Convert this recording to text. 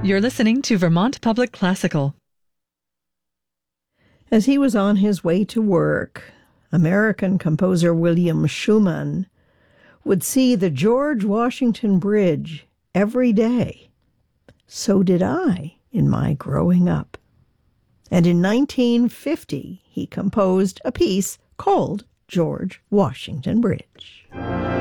You're listening to Vermont Public Classical. As he was on his way to work, American composer William Schumann would see the George Washington Bridge every day. So did I in my growing up. And in 1950, he composed a piece called George Washington Bridge.